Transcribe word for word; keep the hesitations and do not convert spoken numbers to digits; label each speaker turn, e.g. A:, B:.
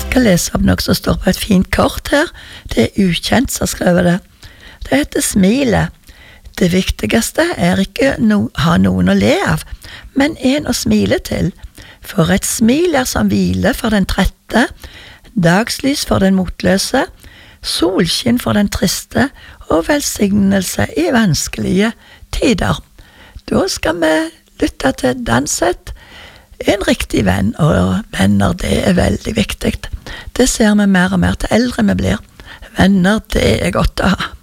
A: skal lese opp noe som står på et fint kort her. Det er ukjent som har skrevet det. Det heter Smilet. Det viktigste er ikke no, ha noen å le av, men en å smile til. For et smil er som hvile for den trette, dagslys for den motløse, solskinn for den triste, og velsignelse i vanskelige tider. Da skal vi lytte til Danset, en riktig venn, og venner, det er veldig viktig. Det ser vi mer og mer til eldre vi blir. Venner, det er godt å ha.